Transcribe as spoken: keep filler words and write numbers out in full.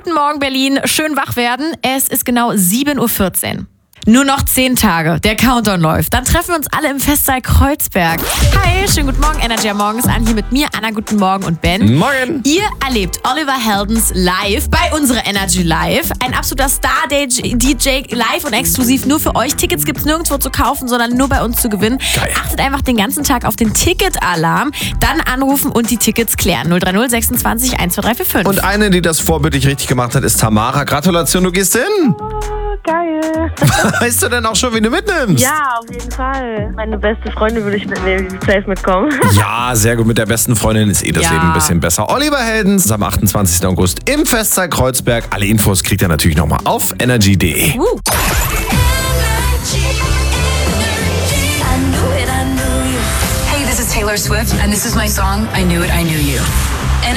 Guten Morgen, Berlin. Schön wach werden. Es ist genau sieben Uhr vierzehn. Nur noch zehn Tage, der Countdown läuft. Dann treffen wir uns alle im Festsaal Kreuzberg. Hi, schönen guten Morgen, Energy am Morgen ist an. Hier mit mir, Anna, guten Morgen und Ben. Morgen. Ihr erlebt Oliver Heldens live bei unserer Energy Live. Ein absoluter Star-D J live und exklusiv nur für euch. Tickets gibt's nirgendwo zu kaufen, sondern nur bei uns zu gewinnen. Geil. Achtet einfach den ganzen Tag auf den Ticketalarm. Dann anrufen und die Tickets klären. null drei null sechsundzwanzig eins zwei drei vier fünf. Und eine, die das vorbildlich richtig gemacht hat, ist Tamara. Gratulation, du gehst hin. Geil. Weißt du denn auch schon, wie du mitnimmst? Ja, auf jeden Fall. Meine beste Freundin würde ich mitnehmen, die safe mitkommen. Ja, sehr gut. Mit der besten Freundin ist eh das Ja. Leben ein bisschen besser. Oliver Heldens am achtundzwanzigsten August im Festsaal Kreuzberg. Alle Infos kriegt ihr natürlich nochmal auf energy punkt de. Uh. Hey, this is Taylor Swift, and this is my song, I Knew It, I Knew You.